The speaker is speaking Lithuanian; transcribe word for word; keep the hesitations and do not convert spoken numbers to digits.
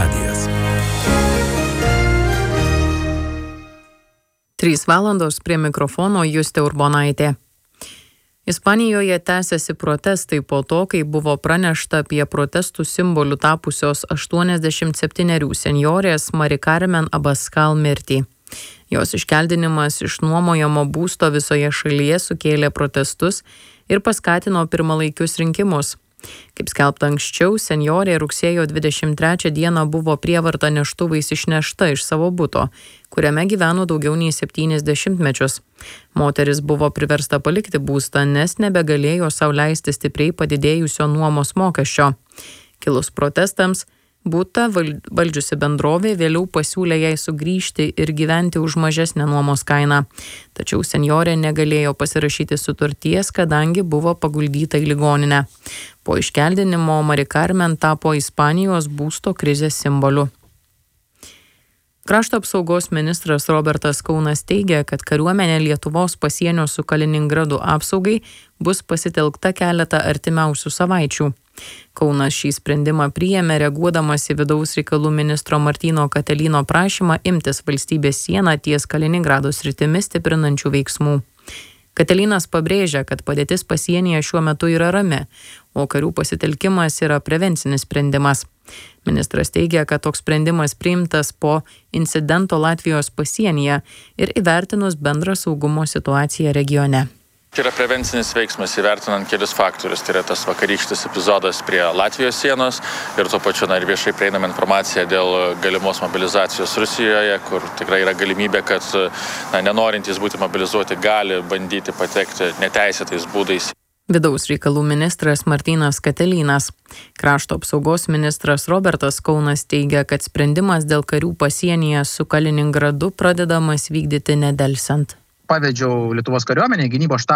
radijas. Trys valandos prie mikrofono Justė Urbonaitė. Ispanijoje tęsiasi protestai po to, kai buvo pranešta apie protestų simboliu tapusios aštuoniasdešimt septynerių senjorės Mari Carmen Abascal mirtį. Jos iškeldinimas iš nuomojamo būsto visoje šalyje sukėlė protestus ir paskatino pirmalaikius rinkimus. Kaip skelbta anksčiau, senjorė rugsėjo dvidešimt trečią dieną buvo prievarta neštuvais išnešta iš savo buto, kuriame gyveno daugiau nei septynis dešimtmečius. Moteris buvo priversta palikti būstą, nes nebegalėjo sau leisti stipriai padidėjusio nuomos mokesčio. Kilus protestams, būtą valdžiusi bendrovė vėliau pasiūlė jai sugrįžti ir gyventi už mažesnę nuomos kainą. Tačiau senjorė negalėjo pasirašyti sutarties, kadangi buvo paguldyta į ligoninę. Po iškeldinimo Mari Carmen tapo Ispanijos būsto krizės simboliu. Krašto apsaugos ministras Robertas Kaunas teigia, kad kariuomenė Lietuvos pasienio su Kaliningradu apsaugai bus pasitelkta keletą artimiausių savaičių. Kaunas šį sprendimą priėmė reaguodamas į vidaus reikalų ministro Martyno Katelyno prašymą imtis valstybės sieną ties Kaliningrado sritimi stiprinančių veiksmų. Katelynas pabrėžia, kad padėtis pasienyje šiuo metu yra rami, o karių pasitelkimas yra prevencinis sprendimas. Ministras teigia, kad toks sprendimas priimtas po incidento Latvijos pasienyje ir įvertinus bendrą saugumo situaciją regione. Tai yra prevencinis veiksmas įvertinant kelis faktorius. Tai yra tas vakarykštis epizodas prie Latvijos sienos ir tuo pačiu na, ir viešai prieinama informacija dėl galimos mobilizacijos Rusijoje, kur tikrai yra galimybė, kad na, nenorintys būti mobilizuoti gali bandyti patekti neteisėtais būdais. Vidaus reikalų ministras Martynas Katelynas. Krašto apsaugos ministras Robertas Kaunas teigia, kad sprendimas dėl karių pasienyje su Kaliningradu pradedamas vykdyti nedelsiant. Pavedžiau Lietuvos kariuomenę, gynybos štabą